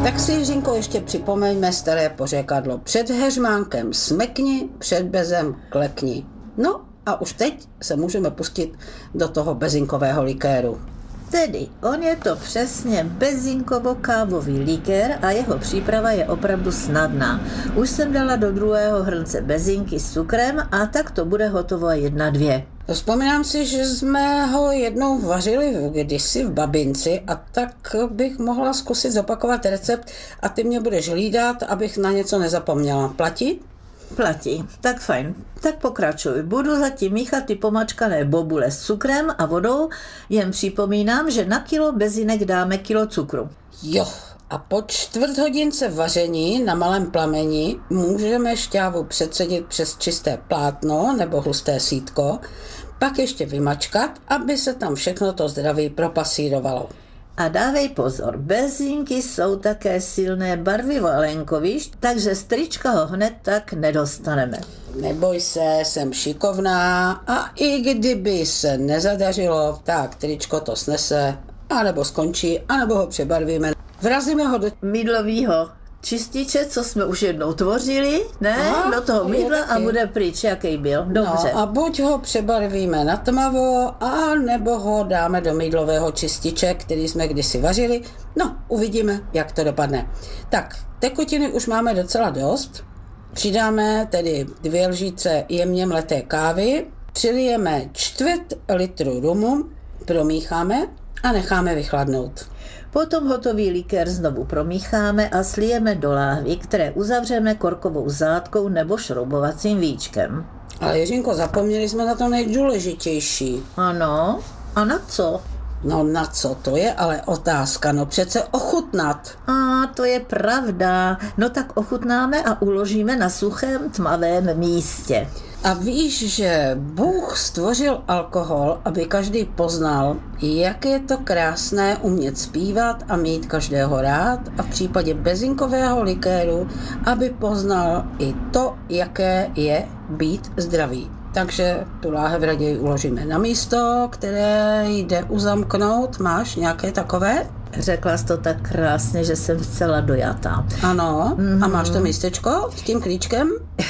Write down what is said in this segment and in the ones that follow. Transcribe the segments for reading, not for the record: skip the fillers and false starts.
Tak si, Jiřinko, ještě připomeňme staré pořekadlo. Před heřmánkem smekni, před bezem klekni. No a už teď se můžeme pustit do toho bezinkového likéru. Tedy, on je to přesně bezinkovo-kávový likér a jeho příprava je opravdu snadná. Už jsem dala do druhého hrnce bezinky s cukrem a tak to bude hotovo 1-2. Vzpomínám si, že jsme ho jednou vařili kdysi v babinci a tak bych mohla zkusit zopakovat recept a ty mě budeš hlídat, abych na něco nezapomněla. Platí? Platí. Tak fajn. Tak pokračuj. Budu zatím míchat ty pomačkané bobule s cukrem a vodou, jen připomínám, že na kilo bezinek dáme kilo cukru. Jo. A po 4 hodince vaření na malém plameni můžeme šťávu předsedit přes čisté plátno nebo husté sítko, pak ještě vymačkat, aby se tam všechno to zdraví propasírovalo. A dávej pozor, bezinky jsou také silné barvivo, Alenko, víš, takže z trička ho hned tak nedostaneme. Neboj se, jsem šikovná a i kdyby se nezadařilo, tak tričko to snese, anebo skončí, anebo ho přebarvíme. Vrazíme ho do mydlovýho čističe, co jsme už jednou tvořili, ne? Do toho mydla a bude pryč, jaký byl. Dobře. No a buď ho přebarvíme na tmavo, a nebo ho dáme do mydlového čističe, který jsme kdysi vařili. No, uvidíme, jak to dopadne. Tak, tekutiny už máme docela dost. Přidáme tedy 2 lžíce jemně mleté kávy, přilijeme 1/4 litru rumu, promícháme a necháme vychladnout. Potom hotový likér znovu promícháme a slijeme do láhví, které uzavřeme korkovou zátkou nebo šroubovacím víčkem. Ale Jiřinko, zapomněli jsme na to nejdůležitější. Ano, a na co? No na co, to je ale otázka, no přece ochutnat. A to je pravda, no tak ochutnáme a uložíme na suchém tmavém místě. A víš, že Bůh stvořil alkohol, aby každý poznal, jak je to krásné umět zpívat a mít každého rád, a v případě bezinkového likéru, aby poznal i to, jaké je být zdravý. Takže tu láhev raději uložíme na místo, které jde uzamknout. Máš nějaké takové? Řekla jsi to tak krásně, že jsem zcela dojatá. Ano, a máš to místečko s tím klíčkem?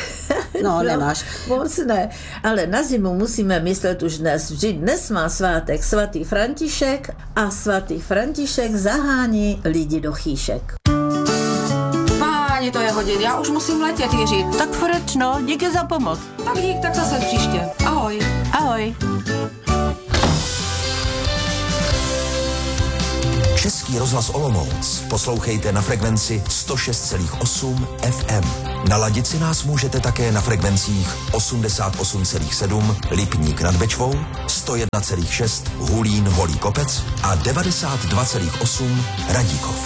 No, nemáš. Moc ne, ale na zimu musíme myslet už dnes. Vždyť dnes má svátek svatý František a svatý František zahání lidi do chýšek. Páni, to je hodin, já už musím letět, Jiří. Tak frečno, díky za pomoc. Tak dík, tak zase příště. Ahoj. Ahoj. Český rozhlas Olomouc poslouchejte na frekvenci 106,8 FM. Naladit si nás můžete také na frekvencích 88,7 Lipník nad Bečvou, 101,6 Hulín Holý Kopec a 92,8 Radíkov.